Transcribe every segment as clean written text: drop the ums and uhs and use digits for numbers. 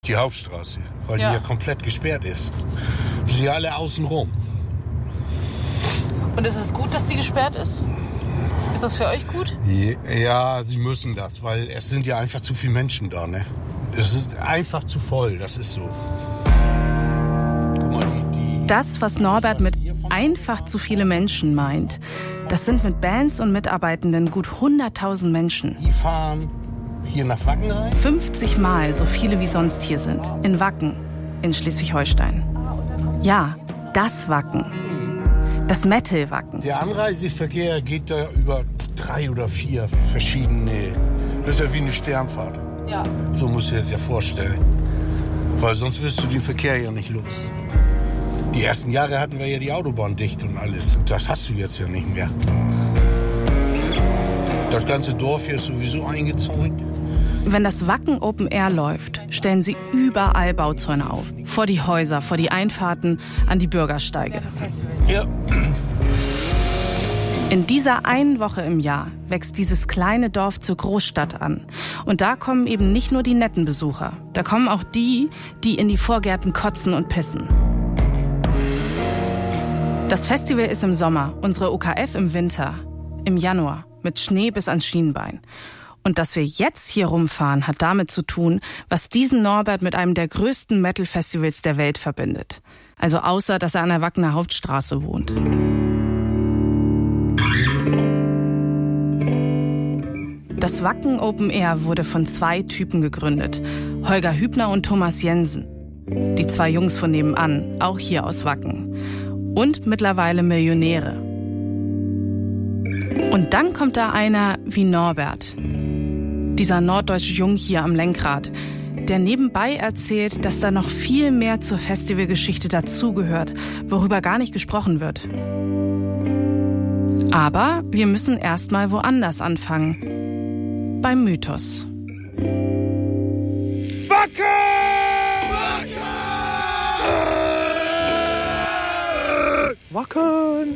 Die Hauptstraße, weil die ja komplett gesperrt ist. Sie alle außen rum. Und ist es gut, dass die gesperrt ist? Ist das für euch gut? Ja, sie müssen das, weil es sind ja einfach zu viele Menschen da, ne? Es ist einfach zu voll, das ist so. Guck mal, das, was Norbert mit einfach zu viele Menschen meint, das sind mit Bands und Mitarbeitenden gut 100.000 Menschen. Die fahren hier nach Wacken rein? 50 Mal so viele wie sonst hier sind. In Wacken, in Schleswig-Holstein. Ja, das Wacken. Das Metal-Wacken. Der Anreiseverkehr geht da über 3 oder 4 verschiedene. Das ist ja wie eine Sternfahrt. Ja. So musst du dir das vorstellen. Weil sonst wirst du den Verkehr ja nicht los. Die ersten Jahre hatten wir ja die Autobahn dicht und alles. Und das hast du jetzt ja nicht mehr. Das ganze Dorf hier ist sowieso eingezäunt. Wenn das Wacken Open Air läuft, stellen sie überall Bauzäune auf. Vor die Häuser, vor die Einfahrten, an die Bürgersteige. Ja. In dieser einen Woche im Jahr wächst dieses kleine Dorf zur Großstadt an. Und da kommen eben nicht nur die netten Besucher. Da kommen auch die, die in die Vorgärten kotzen und pissen. Das Festival ist im Sommer, unsere OKF im Winter, im Januar, mit Schnee bis ans Schienbein. Und dass wir jetzt hier rumfahren, hat damit zu tun, was diesen Norbert mit einem der größten Metal-Festivals der Welt verbindet. Also außer, dass er an der Wackener Hauptstraße wohnt. Das Wacken Open Air wurde von 2 Typen gegründet. Holger Hübner und Thomas Jensen. Die 2 Jungs von nebenan, auch hier aus Wacken. Und mittlerweile Millionäre. Und dann kommt da einer wie Norbert. Dieser norddeutsche Jung hier am Lenkrad, der nebenbei erzählt, dass da noch viel mehr zur Festivalgeschichte dazugehört, worüber gar nicht gesprochen wird. Aber wir müssen erstmal woanders anfangen. Beim Mythos. Wacken! Wacken!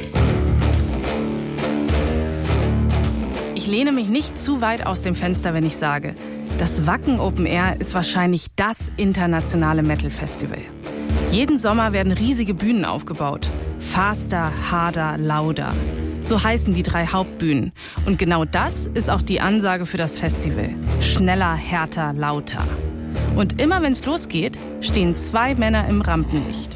Ich lehne mich nicht zu weit aus dem Fenster, wenn ich sage, das Wacken Open Air ist wahrscheinlich das internationale Metal-Festival. Jeden Sommer werden riesige Bühnen aufgebaut. Faster, harder, lauder. So heißen die 3 Hauptbühnen. Und genau das ist auch die Ansage für das Festival. Schneller, härter, lauter. Und immer wenn es losgeht, stehen 2 Männer im Rampenlicht.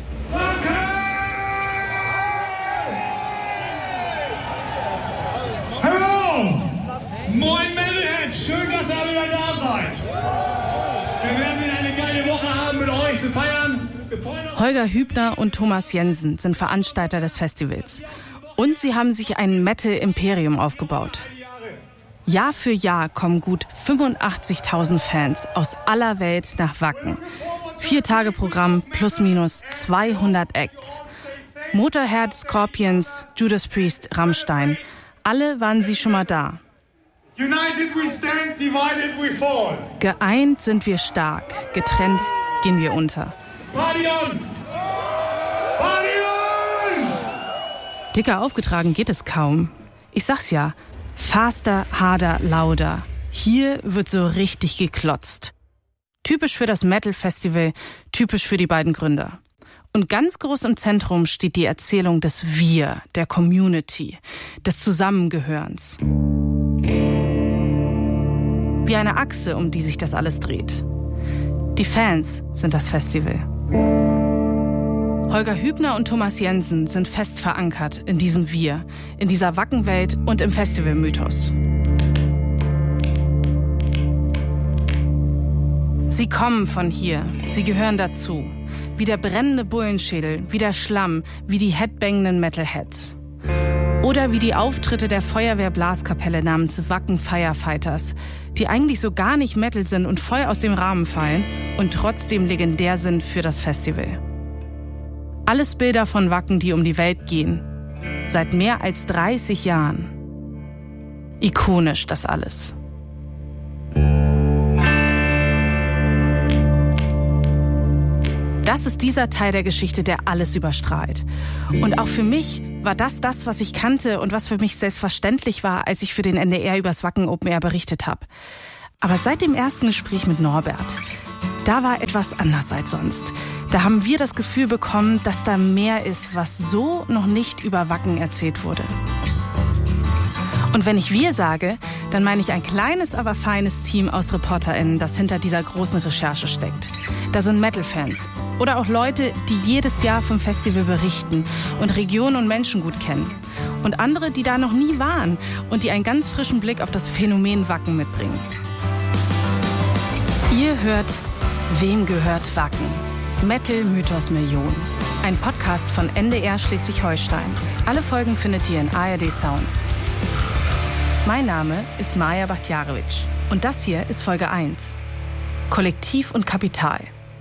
Moin Metalheads, schön, dass ihr wieder da seid. Wir werden wieder eine geile Woche haben mit euch zu feiern. Holger Hübner und Thomas Jensen sind Veranstalter des Festivals. Und sie haben sich ein Metal-Imperium aufgebaut. Jahr für Jahr kommen gut 85.000 Fans aus aller Welt nach Wacken. 4-Tage-Programm plus minus 200 Acts. Motorhead, Scorpions, Judas Priest, Rammstein. Alle waren sie schon mal da. United we stand, divided we fall. Geeint sind wir stark, getrennt gehen wir unter. Party on! Party on! Dicker aufgetragen geht es kaum. Ich sag's ja, faster, harder, lauder. Hier wird so richtig geklotzt. Typisch für das Metal-Festival, typisch für die beiden Gründer. Und ganz groß im Zentrum steht die Erzählung des Wir, der Community, des Zusammengehörens. Wie eine Achse, um die sich das alles dreht. Die Fans sind das Festival. Holger Hübner und Thomas Jensen sind fest verankert in diesem Wir, in dieser Wackenwelt und im Festivalmythos. Sie kommen von hier, sie gehören dazu. Wie der brennende Bullenschädel, wie der Schlamm, wie die headbangenden Metalheads. Oder wie die Auftritte der Feuerwehrblaskapelle namens Wacken Firefighters, die eigentlich so gar nicht Metal sind und voll aus dem Rahmen fallen und trotzdem legendär sind für das Festival. Alles Bilder von Wacken, die um die Welt gehen. Seit mehr als 30 Jahren. Ikonisch das alles. Das ist dieser Teil der Geschichte, der alles überstrahlt. Und auch für mich war das, was ich kannte und was für mich selbstverständlich war, als ich für den NDR übers Wacken Open Air berichtet habe. Aber seit dem ersten Gespräch mit Norbert, Da war etwas anders als sonst. Da haben wir das Gefühl bekommen, dass da mehr ist, was so noch nicht über Wacken erzählt wurde. Und wenn ich wir sage, dann meine ich ein kleines, aber feines Team aus ReporterInnen, das hinter dieser großen Recherche steckt. Da sind Metal-Fans oder auch Leute, die jedes Jahr vom Festival berichten und Regionen und Menschen gut kennen. Und andere, die da noch nie waren und die einen ganz frischen Blick auf das Phänomen Wacken mitbringen. Ihr hört Wem gehört Wacken? Metal Mythos Million. Ein Podcast von NDR Schleswig-Holstein. Alle Folgen findet ihr in ARD Sounds. Mein Name ist Maja Bachtjarewitsch und das hier ist Folge 1. Kollektiv und Kapital.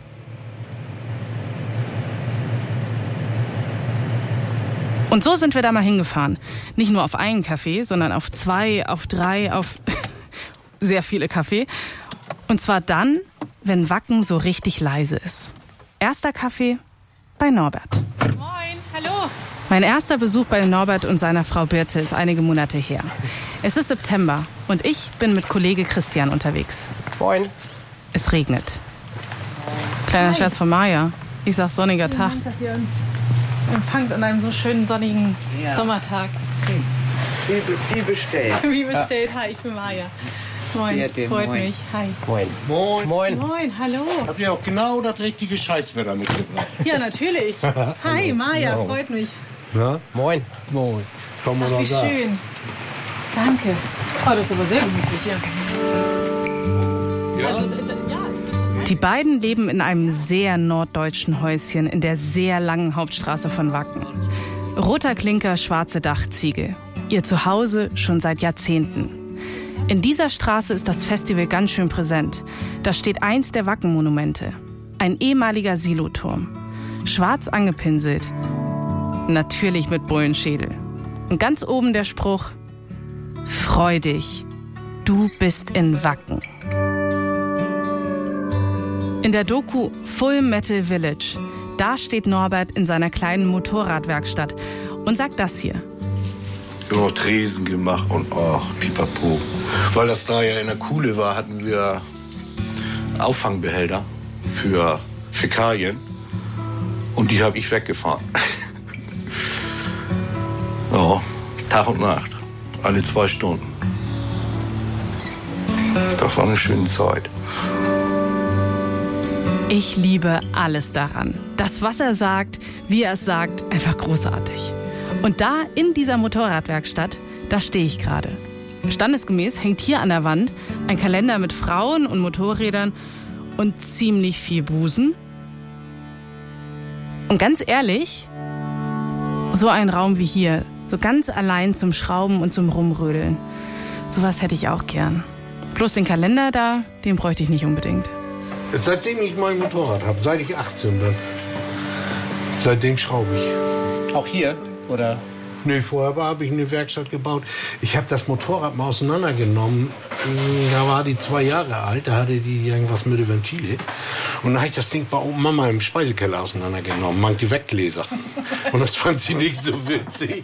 Und so sind wir da mal hingefahren. Nicht nur auf einen Café, sondern auf 2, auf 3, auf sehr viele Café. Und zwar dann, wenn Wacken so richtig leise ist. Erster Kaffee bei Norbert. Moin, hallo. Mein erster Besuch bei Norbert und seiner Frau Birte ist einige Monate her. Es ist September und ich bin mit Kollege Christian unterwegs. Moin. Es regnet. Kleiner Scherz von Maja. Ich sag sonniger Tag. Dank, dass ihr uns empfangt an einem so schönen sonnigen Sommertag. Wie bestellt. Wie bestellt. Hi, ich bin Maja. Moin, freut mich. Hi. Moin. Moin. Moin. Moin, hallo. Habt ihr auch genau das richtige Scheißwetter mitgebracht? Ja, natürlich. Hi, Maja, freut mich. Ja? Moin. Moin. Kommen wir Ach, noch wie da. schön. Danke. Oh, das ist aber sehr gemütlich hier. Ja? Also, Die beiden leben in einem sehr norddeutschen Häuschen in der sehr langen Hauptstraße von Wacken. Roter Klinker, schwarze Dachziegel. Ihr Zuhause schon seit Jahrzehnten. In dieser Straße ist das Festival ganz schön präsent. Da steht eins der Wacken-Monumente. Ein ehemaliger Siloturm. Schwarz angepinselt. Natürlich mit Bullenschädel. Und ganz oben der Spruch: Freu dich, du bist in Wacken. In der Doku Full Metal Village, da steht Norbert in seiner kleinen Motorradwerkstatt und sagt das hier. Wir haben noch Tresen gemacht und pipapo. Weil das da ja in der Kuhle war, hatten wir Auffangbehälter für Fäkalien. Und die habe ich weggefahren. Ja, Tag und Nacht. Alle 2 Stunden. Das war eine schöne Zeit. Ich liebe alles daran. Das, was er sagt, wie er es sagt, einfach großartig. Und da in dieser Motorradwerkstatt, da stehe ich gerade. Standesgemäß hängt hier an der Wand ein Kalender mit Frauen und Motorrädern und ziemlich viel Busen. Und ganz ehrlich, so ein Raum wie hier, so ganz allein zum Schrauben und zum Rumrödeln, sowas hätte ich auch gern. Bloß den Kalender da, den bräuchte ich nicht unbedingt. Seitdem ich mein Motorrad habe, seit ich 18 bin, seitdem schraube ich. Auch hier? Oder? Nee, vorher habe ich eine Werkstatt gebaut. Ich habe das Motorrad mal auseinandergenommen. Da war die 2 Jahre alt, da hatte die irgendwas mit den Ventile. Und dann habe ich das Ding bei Mama im Speisekeller auseinandergenommen, manche Weggläser. Und das fand sie nicht so witzig.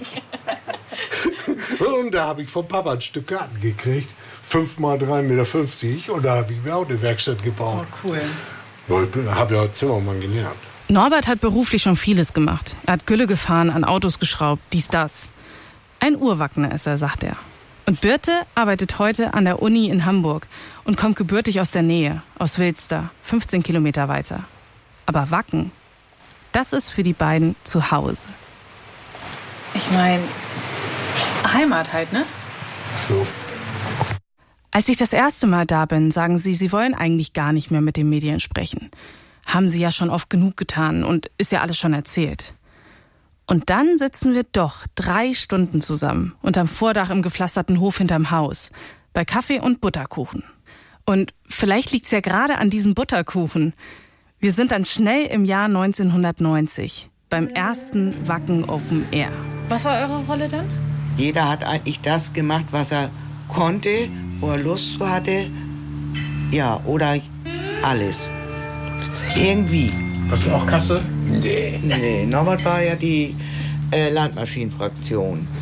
Und da habe ich vom Papa ein Stück Garten gekriegt. 5 mal 3,50 Meter. Und da habe ich mir auch eine Werkstatt gebaut. Oh, cool. Ich habe ja Zimmermann gelernt. Norbert hat beruflich schon vieles gemacht. Er hat Gülle gefahren, an Autos geschraubt, dies, das. Ein Urwackner ist er, sagt er. Und Birte arbeitet heute an der Uni in Hamburg und kommt gebürtig aus der Nähe, aus Wilster, 15 Kilometer weiter. Aber Wacken, das ist für die beiden zu Hause. Ich meine, Heimat halt, ne? So. Als ich das erste Mal da bin, sagen sie wollen eigentlich gar nicht mehr mit den Medien sprechen. Haben sie ja schon oft genug getan und ist ja alles schon erzählt. Und dann sitzen wir doch 3 Stunden zusammen unterm Vordach im gepflasterten Hof hinterm Haus, bei Kaffee und Butterkuchen. Und vielleicht liegt's ja gerade an diesem Butterkuchen. Wir sind dann schnell im Jahr 1990, beim ersten Wacken Open Air. Was war eure Rolle dann? Jeder hat eigentlich das gemacht, was er konnte, wo er Lust zu hatte. Ja, oder alles. Irgendwie. Hast du auch Kasse? Nee, Norbert war ja die Landmaschinenfraktion.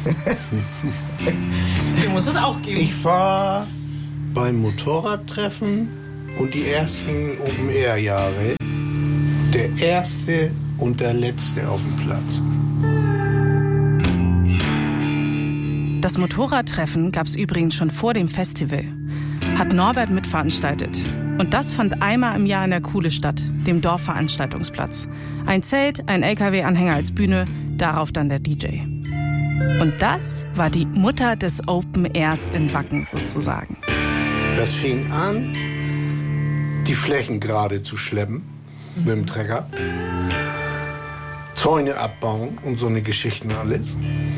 Du musst es auch geben. Ich war beim Motorradtreffen und die ersten Open-Air-Jahre der erste und der letzte auf dem Platz. Das Motorradtreffen gab es übrigens schon vor dem Festival. Hat Norbert mitveranstaltet. Und das fand einmal im Jahr in der Kuhle statt, dem Dorfveranstaltungsplatz. Ein Zelt, ein LKW-Anhänger als Bühne, darauf dann der DJ. Und das war die Mutter des Open Airs in Wacken sozusagen. Das fing an, die Flächen gerade zu schleppen mit dem Trecker, Zäune abbauen und so eine Geschichten alles,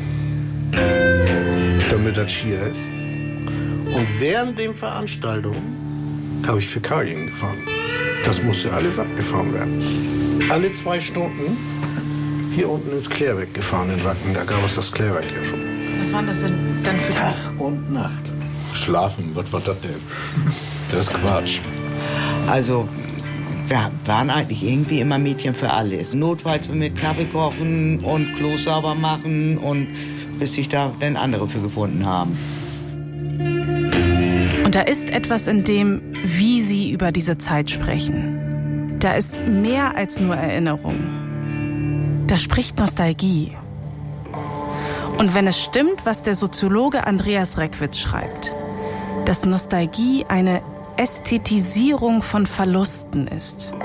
damit das schier ist. Und während den Veranstaltungen habe ich Fäkalien gefahren. Das musste alles abgefahren werden. Alle 2 Stunden hier unten ins Klärwerk gefahren in Wacken. Da gab es das Klärwerk ja schon. Was waren das denn dann für Tag und Nacht. Schlafen, was war das denn? Das ist Quatsch. Also, wir waren eigentlich irgendwie immer Mädchen für alles. Notfalls mit Kaffee kochen und Klo sauber machen und bis sich da dann andere für gefunden haben. Und da ist etwas in dem, wie sie über diese Zeit sprechen. Da ist mehr als nur Erinnerung. Da spricht Nostalgie. Und wenn es stimmt, was der Soziologe Andreas Reckwitz schreibt, dass Nostalgie eine Ästhetisierung von Verlusten ist.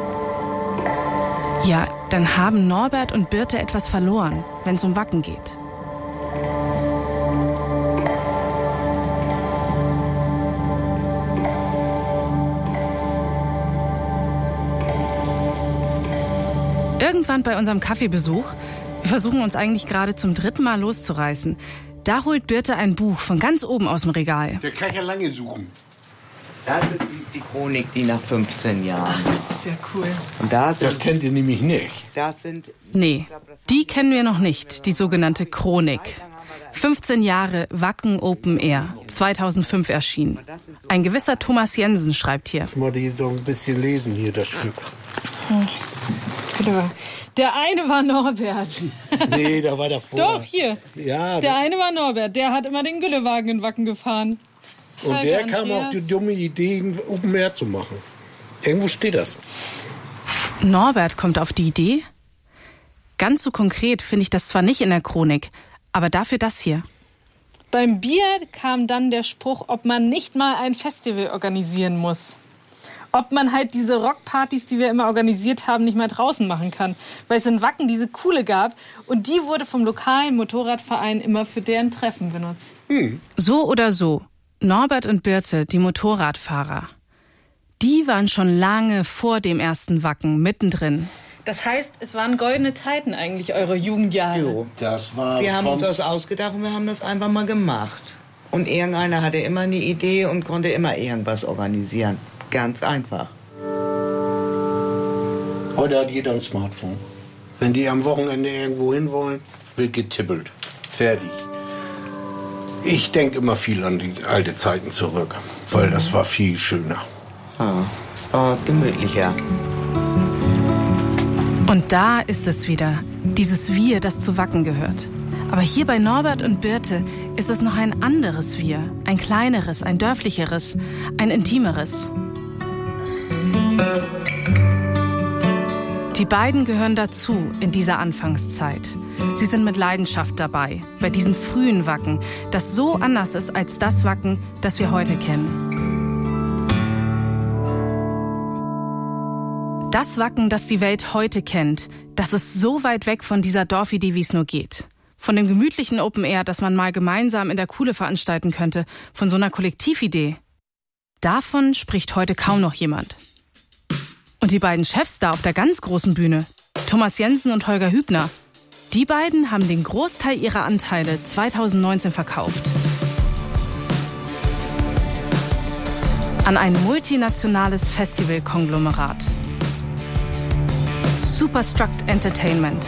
Ja, dann haben Norbert und Birte etwas verloren, wenn es um Wacken geht. Irgendwann bei unserem Kaffeebesuch, wir versuchen uns eigentlich gerade zum 3. Mal loszureißen, da holt Birte ein Buch von ganz oben aus dem Regal. Der kann ja lange suchen. Das ist die Chronik, die nach 15 Jahren. Das ist ja cool. Und da sind, Das kennt ihr nämlich nicht. das sind, Nee, die kennen wir noch nicht, die sogenannte Chronik. 15 Jahre Wacken Open Air, 2005 erschienen. Ein gewisser Thomas Jensen schreibt hier. Mal die so ein bisschen lesen hier, das Stück. Der eine war Norbert. Nee, da war davor. Doch, hier. Ja, Der eine war Norbert. Der hat immer den Güllewagen in Wacken gefahren. und der kam auf die dumme Idee, ein Open Air zu machen. Irgendwo steht das. Norbert kommt auf die Idee? Ganz so konkret finde ich das zwar nicht in der Chronik, aber dafür das hier. Beim Bier kam dann der Spruch, ob man nicht mal ein Festival organisieren muss. Ob man halt diese Rockpartys, die wir immer organisiert haben, nicht mal draußen machen kann. Weil es in Wacken diese Kuhle gab und die wurde vom lokalen Motorradverein immer für deren Treffen benutzt. So oder so, Norbert und Birte, die Motorradfahrer, die waren schon lange vor dem ersten Wacken mittendrin. Das heißt, es waren goldene Zeiten eigentlich, eure Jugendjahre. Jo. Das war. Wir haben uns das ausgedacht und wir haben das einfach mal gemacht. Und irgendeiner hatte immer eine Idee und konnte immer irgendwas organisieren. Ganz einfach. Heute hat jeder ein Smartphone. Wenn die am Wochenende irgendwo hin wollen, wird getippelt. Fertig. Ich denke immer viel an die alte Zeiten zurück, weil das war viel schöner. Ja, es war gemütlicher. Und da ist es wieder, dieses Wir, das zu Wacken gehört. Aber hier bei Norbert und Birte ist es noch ein anderes Wir, ein kleineres, ein dörflicheres, ein intimeres. Die beiden gehören dazu in dieser Anfangszeit. Sie sind mit Leidenschaft dabei, bei diesem frühen Wacken, das so anders ist als das Wacken, das wir heute kennen. Das Wacken, das die Welt heute kennt, das ist so weit weg von dieser Dorfidee, wie es nur geht. Von dem gemütlichen Open Air, das man mal gemeinsam in der Kuhle veranstalten könnte, von so einer Kollektividee. Davon spricht heute kaum noch jemand. Und die beiden Chefs da auf der ganz großen Bühne, Thomas Jensen und Holger Hübner, die beiden haben den Großteil ihrer Anteile 2019 verkauft. An ein multinationales Festivalkonglomerat. Superstruct Entertainment.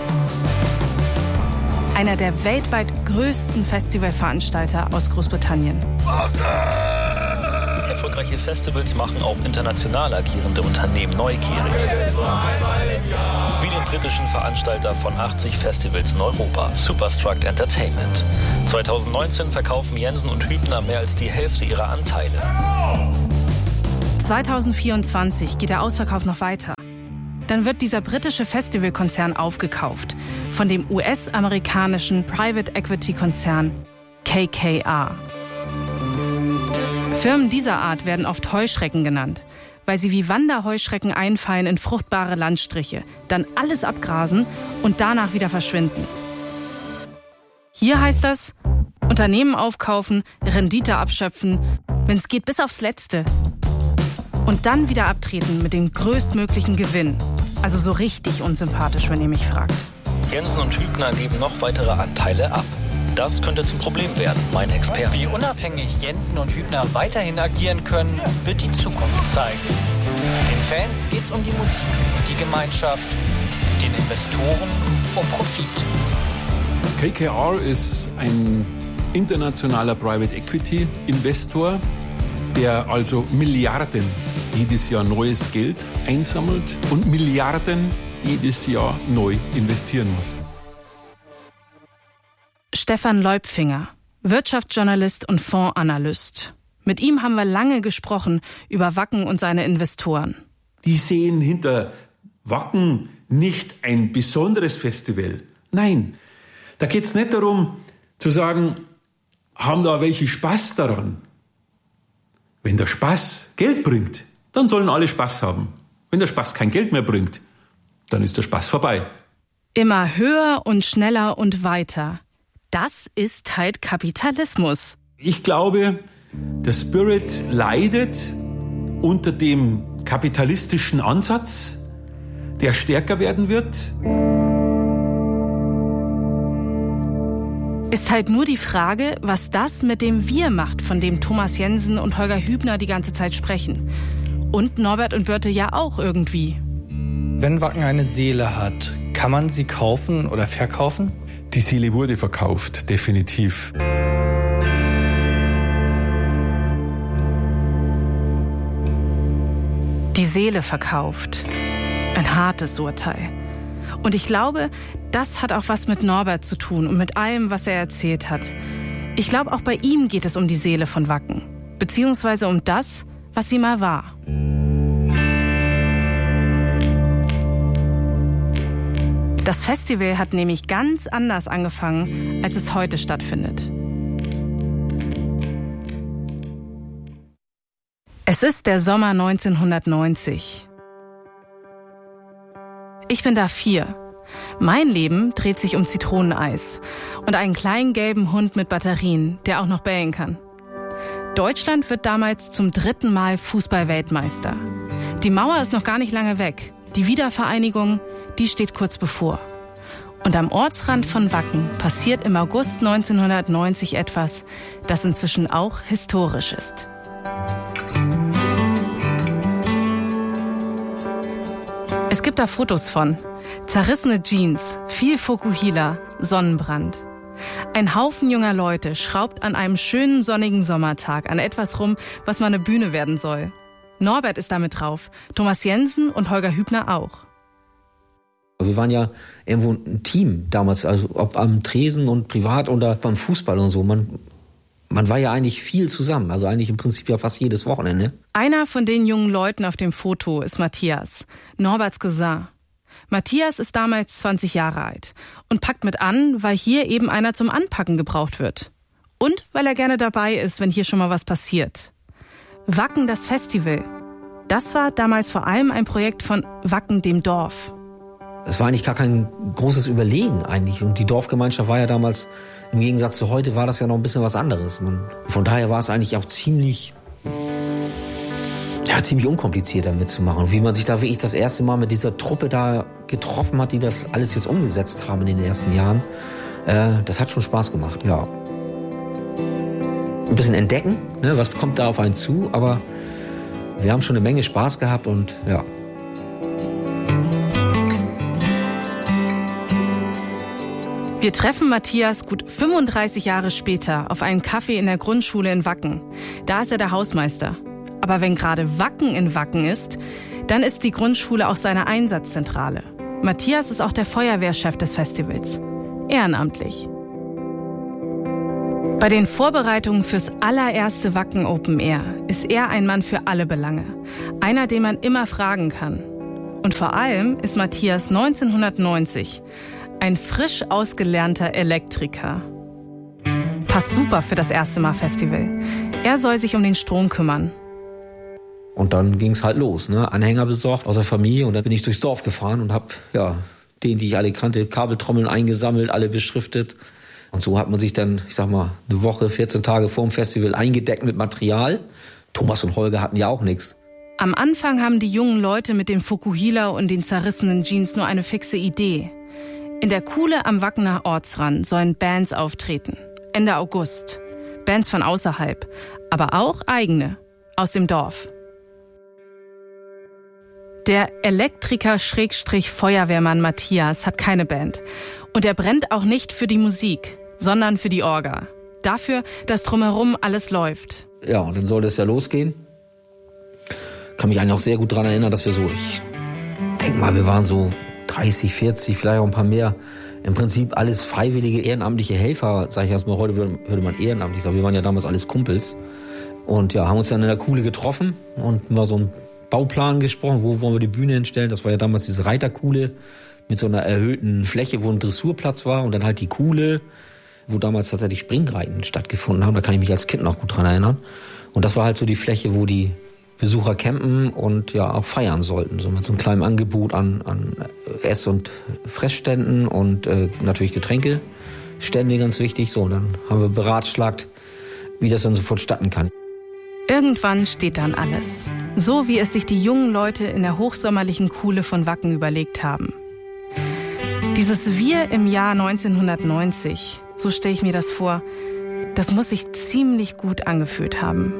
Einer der weltweit größten Festivalveranstalter aus Großbritannien. Erfolgreiche Festivals machen auch international agierende Unternehmen neugierig. Wie den britischen Veranstalter von 80 Festivals in Europa, Superstruct Entertainment. 2019 verkaufen Jensen und Hübner mehr als die Hälfte ihrer Anteile. 2024 geht der Ausverkauf noch weiter. Dann wird dieser britische Festivalkonzern aufgekauft von dem US-amerikanischen Private Equity Konzern KKR. Firmen dieser Art werden oft Heuschrecken genannt, weil sie wie Wanderheuschrecken einfallen in fruchtbare Landstriche, dann alles abgrasen und danach wieder verschwinden. Hier heißt das, Unternehmen aufkaufen, Rendite abschöpfen, wenn es geht bis aufs Letzte. Und dann wieder abtreten mit dem größtmöglichen Gewinn. Also so richtig unsympathisch, wenn ihr mich fragt. Jensen und Hübner geben noch weitere Anteile ab. Das könnte zum Problem werden, mein Experte. Wie unabhängig Jensen und Hübner weiterhin agieren können, wird die Zukunft zeigen. Den Fans geht's um die Musik und die Gemeinschaft, den Investoren um Profit. KKR ist ein internationaler Private Equity Investor, der also Milliarden jedes Jahr neues Geld einsammelt und Milliarden jedes Jahr neu investieren muss. Stefan Leupfinger, Wirtschaftsjournalist und Fondsanalyst. Mit ihm haben wir lange gesprochen über Wacken und seine Investoren. Die sehen hinter Wacken nicht ein besonderes Festival. Nein, da geht es nicht darum zu sagen, haben da welche Spaß daran? Wenn der Spaß Geld bringt, dann sollen alle Spaß haben. Wenn der Spaß kein Geld mehr bringt, dann ist der Spaß vorbei. Immer höher und schneller und weiter. Das ist halt Kapitalismus. Ich glaube, der Spirit leidet unter dem kapitalistischen Ansatz, der stärker werden wird. Ist halt nur die Frage, was das mit dem Wir macht, von dem Thomas Jensen und Holger Hübner die ganze Zeit sprechen. Und Norbert und Birte ja auch irgendwie. Wenn Wacken eine Seele hat, kann man sie kaufen oder verkaufen? Die Seele wurde verkauft, definitiv. Die Seele verkauft. Ein hartes Urteil. Und ich glaube, das hat auch was mit Norbert zu tun und mit allem, was er erzählt hat. Ich glaube, auch bei ihm geht es um die Seele von Wacken. Beziehungsweise um das, was sie mal war. Das Festival hat nämlich ganz anders angefangen, als es heute stattfindet. Es ist der Sommer 1990. Ich bin da 4. Mein Leben dreht sich um Zitroneneis und einen kleinen gelben Hund mit Batterien, der auch noch bellen kann. Deutschland wird damals zum 3. Mal Fußball-Weltmeister. Die Mauer ist noch gar nicht lange weg. Die Wiedervereinigung, die steht kurz bevor. Und am Ortsrand von Wacken passiert im August 1990 etwas, das inzwischen auch historisch ist. Es gibt da Fotos von zerrissene Jeans, viel Fokuhila, Sonnenbrand. Ein Haufen junger Leute schraubt an einem schönen sonnigen Sommertag an etwas rum, was mal eine Bühne werden soll. Norbert ist damit drauf, Thomas Jensen und Holger Hübner auch. Wir waren ja irgendwo ein Team damals, also ob am Tresen und privat oder beim Fußball und so. Man war ja eigentlich viel zusammen, also eigentlich im Prinzip ja fast jedes Wochenende. Einer von den jungen Leuten auf dem Foto ist Matthias, Norberts Cousin. Matthias ist damals 20 Jahre alt und packt mit an, weil hier eben einer zum Anpacken gebraucht wird. Und weil er gerne dabei ist, wenn hier schon mal was passiert. Wacken, das Festival. Das war damals vor allem ein Projekt von Wacken, dem Dorf. Es war eigentlich gar kein großes Überlegen eigentlich. Und die Dorfgemeinschaft war ja damals, im Gegensatz zu heute, war das ja noch ein bisschen was anderes. Von daher war es eigentlich auch ziemlich unkompliziert damit zu machen. Und wie man sich da wirklich das erste Mal mit dieser Truppe da getroffen hat, die das alles jetzt umgesetzt haben in den ersten Jahren, das hat schon Spaß gemacht, ja. Ein bisschen entdecken, ne, was kommt da auf einen zu, aber wir haben schon eine Menge Spaß gehabt und ja. Wir treffen Matthias gut 35 Jahre später auf einem Café in der Grundschule in Wacken. Da ist er der Hausmeister. Aber wenn gerade Wacken in Wacken ist, dann ist die Grundschule auch seine Einsatzzentrale. Matthias ist auch der Feuerwehrchef des Festivals. Ehrenamtlich. Bei den Vorbereitungen fürs allererste Wacken Open Air ist er ein Mann für alle Belange. Einer, den man immer fragen kann. Und vor allem ist Matthias 1990 ein frisch ausgelernter Elektriker. Passt super für das erste Mal Festival. Er soll sich um den Strom kümmern. Und dann ging's halt los, ne? Anhänger besorgt aus der Familie und dann bin ich durchs Dorf gefahren und hab, die ich alle kannte, Kabeltrommeln eingesammelt, alle beschriftet. Und so hat man sich dann, ich sag mal, eine Woche, 14 Tage vor dem Festival eingedeckt mit Material. Thomas und Holger hatten ja auch nichts. Am Anfang haben die jungen Leute mit dem Fukuhila und den zerrissenen Jeans nur eine fixe Idee. In der Kuhle am Wackener Ortsrand sollen Bands auftreten. Ende August. Bands von außerhalb, aber auch eigene, aus dem Dorf. Der Elektriker-Feuerwehrmann Matthias hat keine Band. Und er brennt auch nicht für die Musik, sondern für die Orga. Dafür, dass drumherum alles läuft. Ja, und dann sollte es ja losgehen. Kann mich eigentlich auch sehr gut daran erinnern, dass wir ich denke mal, wir waren so 30, 40, vielleicht auch ein paar mehr. Im Prinzip alles freiwillige, ehrenamtliche Helfer, sage ich erstmal, heute würde man ehrenamtlich sagen. Wir waren ja damals alles Kumpels. Und haben uns dann in der Kuhle getroffen und mal so einen Bauplan gesprochen, wo wollen wir die Bühne hinstellen. Das war ja damals diese Reiterkuhle mit so einer erhöhten Fläche, wo ein Dressurplatz war und dann halt die Kuhle, wo damals tatsächlich Springreiten stattgefunden haben. Da kann ich mich als Kind noch gut dran erinnern. Und das war halt so die Fläche, wo die Besucher campen und auch feiern sollten. So mit so einem kleinen Angebot an Ess- und Fressständen und natürlich Getränkestände, ganz wichtig. So, und dann haben wir beratschlagt, wie das dann so vonstatten kann. Irgendwann steht dann alles. So wie es sich die jungen Leute in der hochsommerlichen Kuhle von Wacken überlegt haben. Dieses Wir im Jahr 1990, so stelle ich mir das vor, das muss sich ziemlich gut angefühlt haben.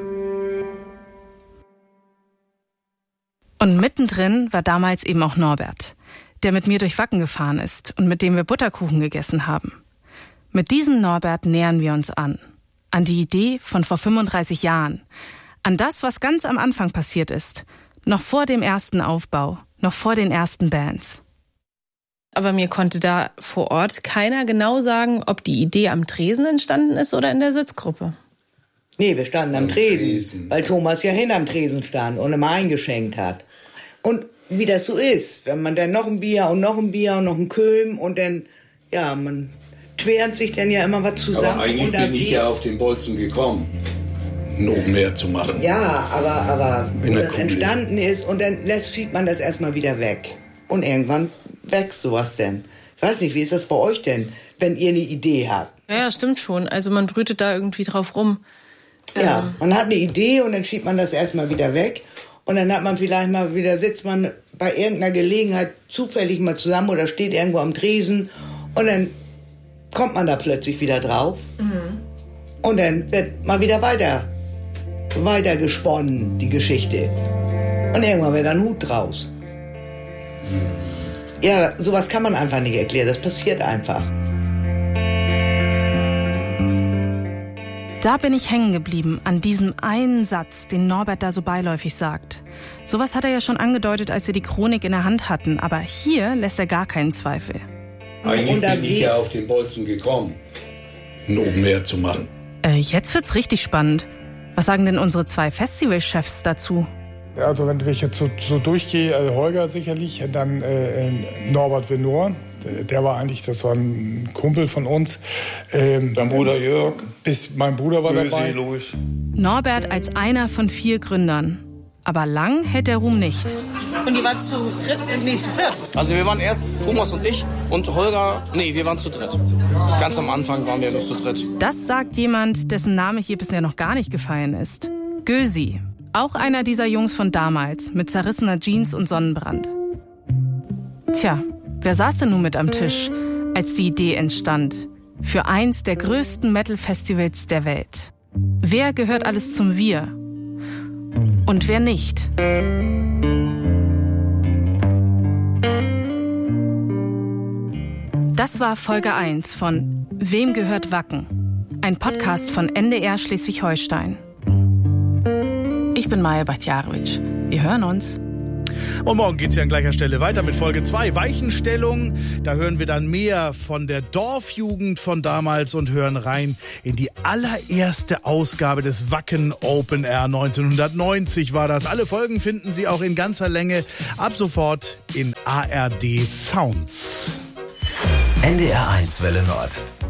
Und mittendrin war damals eben auch Norbert, der mit mir durch Wacken gefahren ist und mit dem wir Butterkuchen gegessen haben. Mit diesem Norbert nähern wir uns an die Idee von vor 35 Jahren, an das, was ganz am Anfang passiert ist, noch vor dem ersten Aufbau, noch vor den ersten Bands. Aber mir konnte da vor Ort keiner genau sagen, ob die Idee am Tresen entstanden ist oder in der Sitzgruppe. Nee, wir standen am Tresen, weil Thomas ja hinterm Tresen stand und immer eingeschenkt hat. Und wie das so ist, wenn man dann noch ein Bier und noch ein Bier und noch ein Köln und dann, man quert sich dann ja immer was zusammen. Aber eigentlich bin ich ja auf den Bolzen gekommen, ein Open Air zu machen. Ja, aber wo das entstanden ist und dann schiebt man das erstmal wieder weg. Und irgendwann wächst sowas denn. Ich weiß nicht, wie ist das bei euch denn, wenn ihr eine Idee habt? Ja, stimmt schon. Also man brütet da irgendwie drauf rum. Ja, man hat eine Idee und dann schiebt man das erstmal wieder weg. Und dann hat man vielleicht mal wieder, sitzt man bei irgendeiner Gelegenheit zufällig mal zusammen oder steht irgendwo am Tresen und dann kommt man da plötzlich wieder drauf. Mhm. Und dann wird mal wieder weiter gesponnen, die Geschichte. Und irgendwann wird ein Hut draus. Ja, sowas kann man einfach nicht erklären, das passiert einfach. Da bin ich hängen geblieben an diesem einen Satz, den Norbert da so beiläufig sagt. Sowas hat er ja schon angedeutet, als wir die Chronik in der Hand hatten, aber hier lässt er gar keinen Zweifel. Eigentlich bin ich ja auf den Bolzen gekommen, ein Open Air zu machen. Jetzt wird's richtig spannend. Was sagen denn unsere 2 Festivalchefs dazu? Also wenn ich jetzt so durchgehe, Holger sicherlich, dann Norbert Venor, der war eigentlich, das war ein Kumpel von uns. Dein Bruder Jörg. Mein Bruder war dabei. Louis. Norbert als einer von 4 Gründern. Aber lang hält der Ruhm nicht. Und die waren zu dritt? Nee, zu viert. Also wir waren erst Thomas und ich und Holger, wir waren zu dritt. Ganz am Anfang waren wir nur zu dritt. Das sagt jemand, dessen Name hier bisher noch gar nicht gefallen ist. Gösi. Auch einer dieser Jungs von damals, mit zerrissener Jeans und Sonnenbrand. Tja, wer saß denn nun mit am Tisch, als die Idee entstand? Für eins der größten Metal-Festivals der Welt. Wer gehört alles zum Wir? Und wer nicht? Das war Folge 1 von Wem gehört Wacken? Ein Podcast von NDR Schleswig-Holstein. Ich bin Maja Bachtjarowitsch. Wir hören uns. Und morgen geht's hier an gleicher Stelle weiter mit Folge 2, Weichenstellung. Da hören wir dann mehr von der Dorfjugend von damals und hören rein in die allererste Ausgabe des Wacken Open Air 1990 war das. Alle Folgen finden Sie auch in ganzer Länge ab sofort in ARD Sounds. NDR 1 Welle Nord.